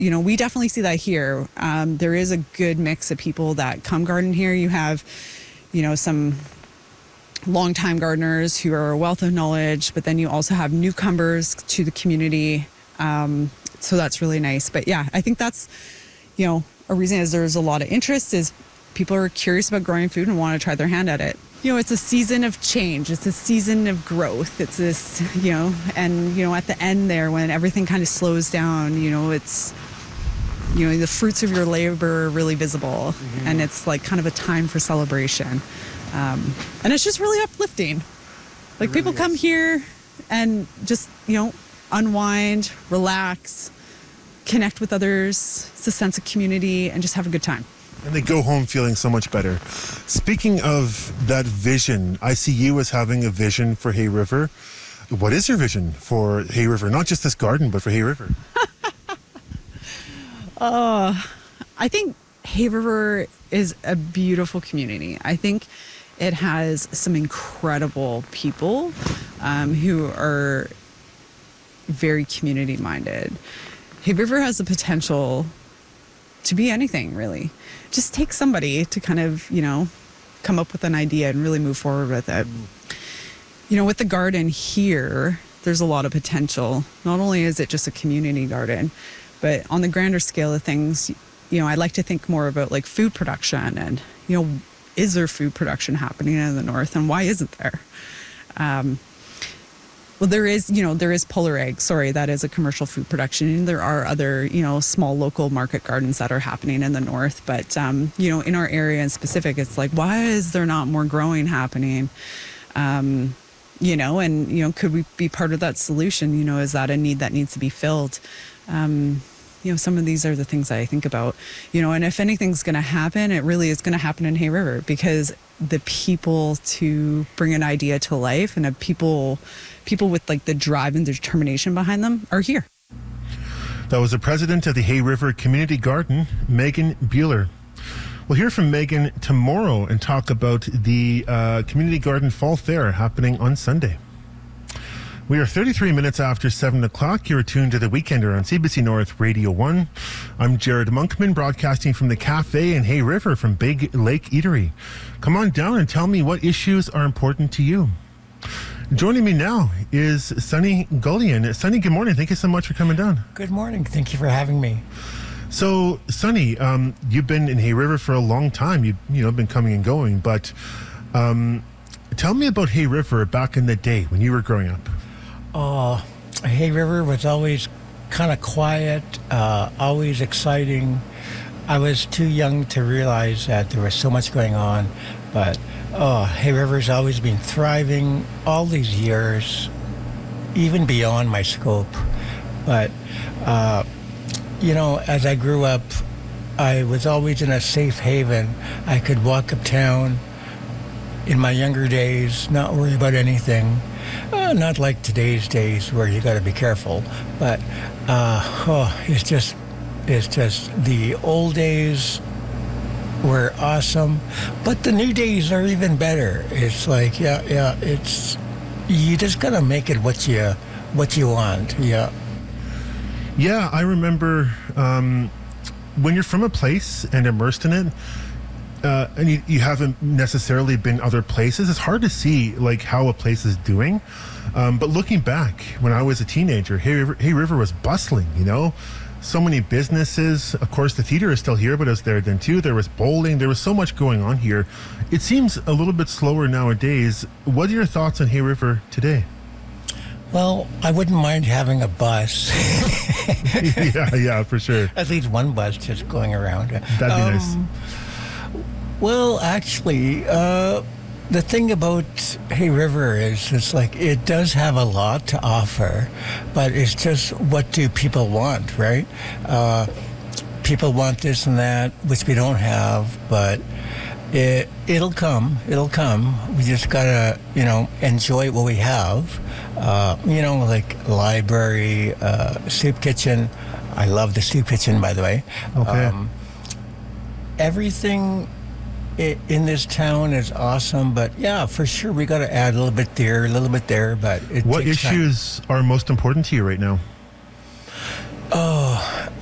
we definitely see that here. There is a good mix of people that come garden here. You have, some longtime gardeners who are a wealth of knowledge, but then you also have newcomers to the community. So that's really nice. But yeah, I think that's, a reason is there's a lot of interest is people are curious about growing food and want to try their hand at it. It's a season of change. It's a season of growth. It's this, and, at the end there when everything kind of slows down, it's, the fruits of your labor are really visible. Mm-hmm. And it's like kind of a time for celebration. And it's just really uplifting. Like really people come here and just, unwind, relax, connect with others. It's a sense of community and just have a good time. And they go home feeling so much better. Speaking of that vision, I see you as having a vision for Hay River. What is your vision for Hay River? Not just this garden, but for Hay River. I think Hay River is a beautiful community. I think it has some incredible people who are very community minded. Hay River has the potential to be anything, really. Just take somebody to kind of, come up with an idea and really move forward with it. With the garden here, there's a lot of potential. Not only is it just a community garden, but on the grander scale of things, I'd like to think more about like food production and, is there food production happening in the north and why isn't there? Well, there is Polar Egg. Sorry, that is a commercial food production. And there are other, small local market gardens that are happening in the north. But, in our area in specific, it's like, why is there not more growing happening? And, could we be part of that solution? Is that a need that needs to be filled? Some of these are the things that I think about, and if anything's going to happen, it really is going to happen in Hay River because the people to bring an idea to life and people with like the drive and the determination behind them are here. That was the president of the Hay River Community Garden, Megan Buehler. We'll hear from Megan tomorrow and talk about the Community Garden Fall Fair happening on Sunday. We are 33 minutes after 7 o'clock. You're tuned to The Weekender on CBC North Radio 1. I'm Jared Monkman, broadcasting from the cafe in Hay River from Big Lake Eatery. Come on down and tell me what issues are important to you. Joining me now is Sunny Gullion. Sunny, good morning. Thank you so much for coming down. Good morning. Thank you for having me. So, Sunny, you've been in Hay River for a long time. You've been coming and going, but tell me about Hay River back in the day when you were growing up. Hay River was always kind of quiet, always exciting. I was too young to realize that there was so much going on, but Hay River's always been thriving all these years, even beyond my scope. But, as I grew up, I was always in a safe haven. I could walk uptown in my younger days, not worry about anything. Not like today's days where you got to be careful, but it's just the old days were awesome, but the new days are even better. It's like it's you just gotta make it what you want. Yeah, I remember when you're from a place and immersed in it. And you haven't necessarily been other places, it's hard to see like how a place is doing. But looking back, when I was a teenager, Hay River was bustling, so many businesses. Of course, the theater is still here, but it was there then too. There was bowling. There was so much going on here. It seems a little bit slower nowadays. What are your thoughts on Hay River today? Well, I wouldn't mind having a bus. yeah, for sure. At least one bus just going around. That'd be nice. Well, actually, the thing about Hay River is it's like it does have a lot to offer, but it's just what do people want, right? People want this and that, which we don't have, but it'll come. We just gotta, enjoy what we have. Like library, soup kitchen. I love the soup kitchen, by the way. Okay. Everything in this town is awesome, but yeah, for sure we got to add a little bit there, a little bit there. But what issues are most important to you right now?